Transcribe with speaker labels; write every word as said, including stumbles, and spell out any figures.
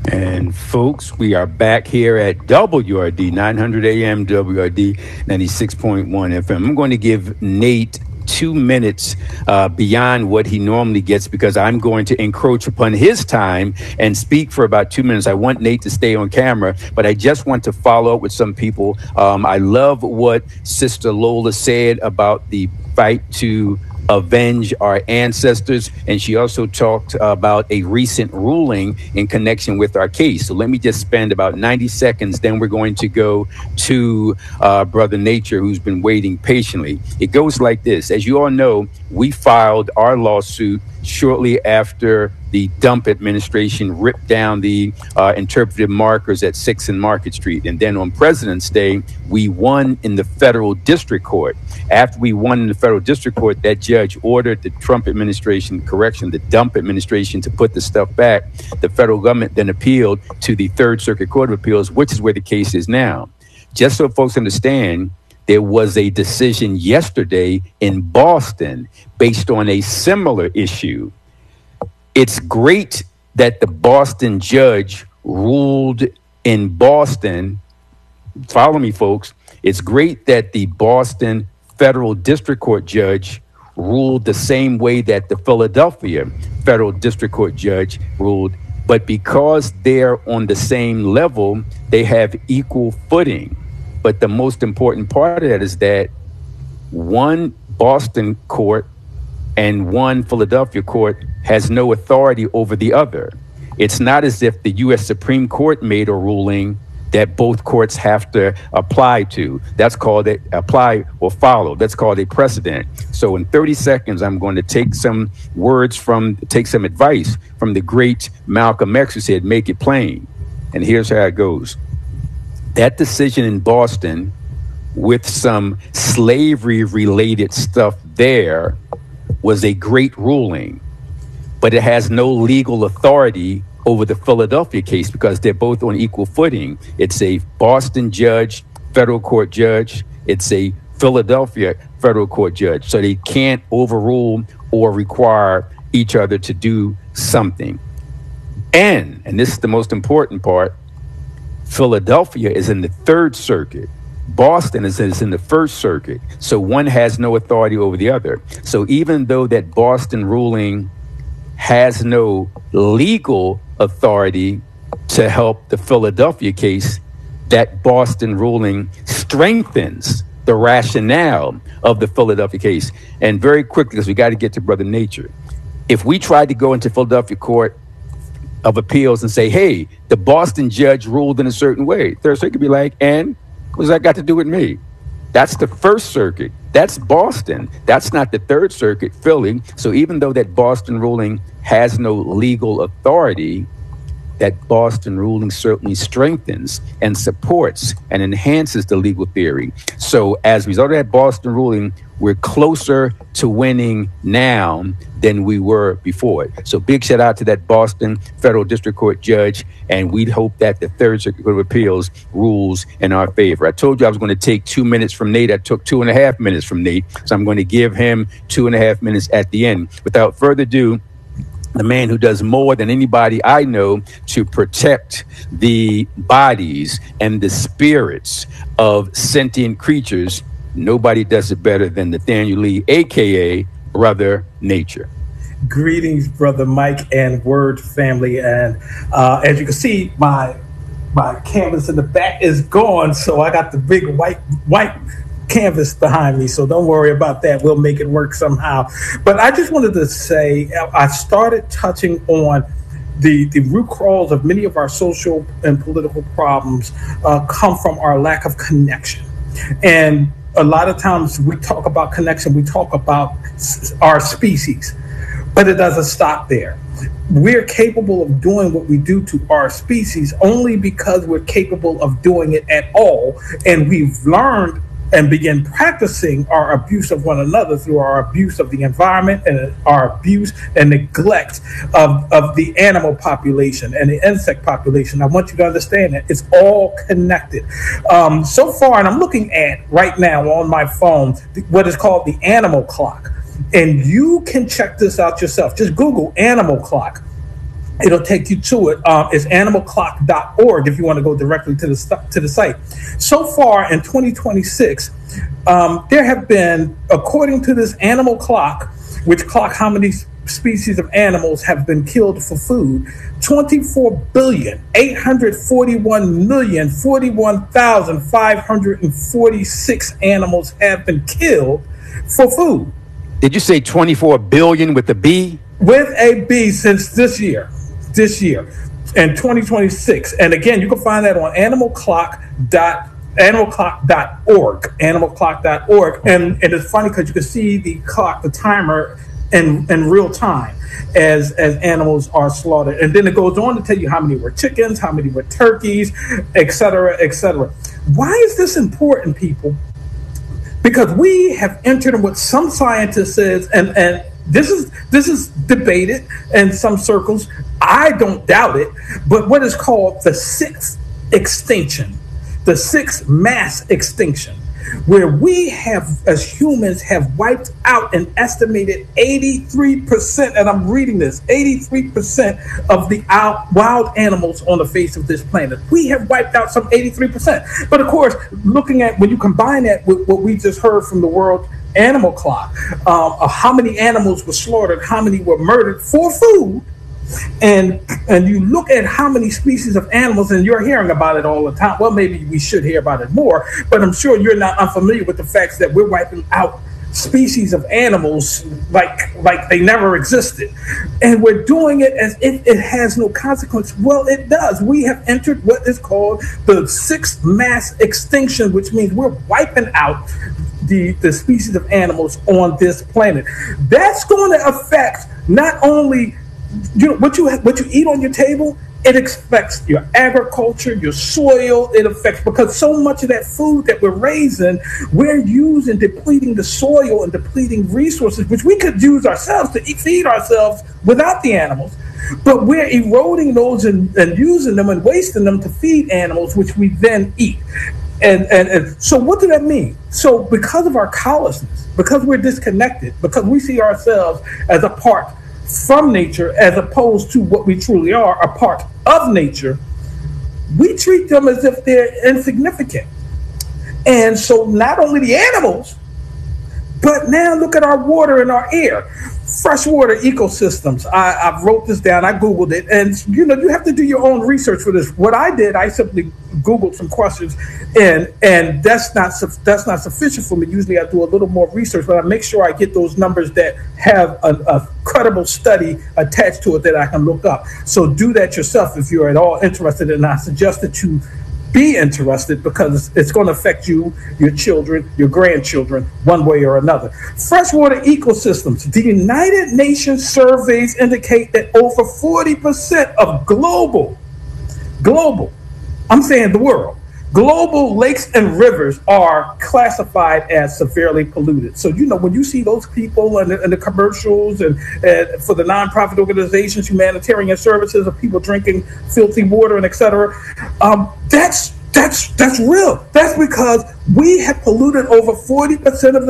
Speaker 1: And folks, we are back here at W R D nine hundred A M, W R D ninety-six point one F M. I'm going to give Nate two minutes uh, beyond what he normally gets because I'm going to encroach upon his time and speak for about two minutes. I want Nate to stay on camera, but I just want to follow up with some people. Um, I love what Sister Lola said about the fight to avenge our ancestors, and she also talked about a recent ruling in connection with our case. So let me just spend about ninety seconds, then we're going to go to uh, Brother Nature, who's been waiting patiently. It goes like this. As you all know, we filed our lawsuit shortly after the Dump administration ripped down the uh, interpretive markers at sixth and Market Street. And then on President's Day, we won in the federal district court. After we won in the federal district court, that judge ordered the Trump administration, correction, the Dump administration to put the stuff back. The federal government then appealed to the Third Circuit Court of Appeals, which is where the case is now. Just so folks understand, there was a decision yesterday in Boston based on a similar issue. It's great that the Boston judge ruled in Boston. Follow me, folks. It's great that the Boston Federal District Court judge ruled the same way that the Philadelphia Federal District Court judge ruled. But because they're on the same level, they have equal footing. But the most important part of that is that one Boston court and one Philadelphia court has no authority over the other. It's not as if the U S Supreme Court made a ruling that both courts have to apply to. That's called a, apply or follow. That's called a precedent. So in thirty seconds, I'm going to take some words from, take some advice from the great Malcolm X, who said, make it plain. And here's how it goes. That decision in Boston, with some slavery-related stuff there, was a great ruling, but it has no legal authority over the Philadelphia case because they're both on equal footing. It's a Boston judge, federal court judge. It's a Philadelphia federal court judge. So they can't overrule or require each other to do something. And, and this is the most important part, Philadelphia is in the Third Circuit. Boston is, is in the First Circuit. So one has no authority over the other. So even though that Boston ruling has no legal authority to help the Philadelphia case, that Boston ruling strengthens the rationale of the Philadelphia case. And very quickly, because we got to get to Brother Nature, if we tried to go into Philadelphia Court of Appeals and say, hey, the Boston judge ruled in a certain way, Third Circuit could be like, and what's that got to do with me? That's the First Circuit. That's Boston. That's not the Third Circuit, Philly. So even though that Boston ruling has no legal authority, that Boston ruling certainly strengthens and supports and enhances the legal theory. So as a result of that Boston ruling, we're closer to winning now than we were before. So big shout out to that Boston Federal District Court judge, and we'd hope that the Third Circuit Court of Appeals rules in our favor. I told you I was going to take two minutes from Nate. I took two and a half minutes from Nate, so I'm going to give him two and a half minutes at the end. Without further ado, the man who does more than anybody I know to protect the bodies and the spirits of sentient creatures, nobody does it better than Nathaniel Lee, a k a. Brother Nature.
Speaker 2: Greetings, Brother Mike and Word family. And uh, as you can see, my my canvas in the back is gone, so I got the big white white canvas behind me, so don't worry about that. We'll make it work somehow. But I just wanted to say, I started touching on the, the root cause of many of our social and political problems uh, come from our lack of connection. And a lot of times we talk about connection, we talk about our species, but it doesn't stop there. We're capable of doing what we do to our species only because we're capable of doing it at all. And we've learned and begin practicing our abuse of one another through our abuse of the environment and our abuse and neglect of, of the animal population and the insect population. I want you to understand that it's all connected. Um, so far, and I'm looking at right now on my phone, what is called the animal clock. And you can check this out yourself. Just Google animal clock. It'll take you to it. Um, it's animal clock dot org if you want to go directly to the to the site. So far in twenty twenty-six, um, there have been, according to this Animal Clock, which clock how many species of animals have been killed for food, twenty-four billion, eight hundred forty-one million, forty-one thousand, five hundred forty-six animals have been killed for food.
Speaker 1: Did you say twenty-four billion with a B?
Speaker 2: With a B since this year. This year in twenty twenty-six. And again, you can find that on animal clock dot animal clock dot org. animal clock dot org. And, and it's funny because you can see the clock, the timer in, in real time as, as animals are slaughtered. And then it goes on to tell you how many were chickens, how many were turkeys, et cetera, et cetera. Why is this important, people? Because we have entered what some scientists says, and, and This is this is debated in some circles. I don't doubt it, but what is called the sixth extinction, the sixth mass extinction, where we have, as humans, have wiped out an estimated eighty-three percent, and I'm reading this, eighty-three percent of the out, wild animals on the face of this planet. We have wiped out some eighty-three percent. But of course, looking at, when you combine that with what we just heard from the World Animal Clock, um, of how many animals were slaughtered, how many were murdered for food, and and you look at how many species of animals, and you're hearing about it all the time. Well, maybe we should hear about it more, but I'm sure you're not unfamiliar with the facts that we're wiping out species of animals like like they never existed, and we're doing it as if it has no consequence. Well, it does. We have entered what is called the sixth mass extinction, which means we're wiping out the, the species of animals on this planet. That's going to affect not only, you know, what you what you eat on your table. It affects your agriculture, your soil. It affects, because so much of that food that we're raising, we're using, depleting the soil and depleting resources, which we could use ourselves to eat, feed ourselves without the animals. But we're eroding those and, and using them and wasting them to feed animals, which we then eat. And, and and so what does that mean? So because of our callousness, because we're disconnected, because we see ourselves as a part from nature as opposed to what we truly are, a part of nature, we treat them as if they're insignificant. And so not only the animals, but now look at our water and our air. Freshwater ecosystems. I, I wrote this down. I Googled it. And, you know, you have to do your own research for this. What I did, I simply Googled some questions, and and that's not that's not sufficient for me. Usually I do a little more research, but I make sure I get those numbers that have a, a credible study attached to it that I can look up. So do that yourself if you're at all interested, and I suggest that you be interested, because it's going to affect you, your children, your grandchildren, one way or another. Freshwater ecosystems. The United Nations surveys indicate that over forty percent of global, global, I'm saying the world, global lakes and rivers are classified as severely polluted. So, you know, when you see those people and the, and the commercials and, and for the nonprofit organizations, humanitarian services, of people drinking filthy water and et cetera, um, that's that's that's real. That's because we have polluted over forty percent of the